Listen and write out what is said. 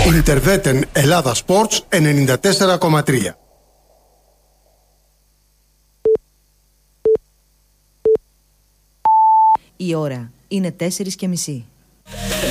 Interveten Ελλάδα Sports 94,3. Η ώρα είναι 4:30.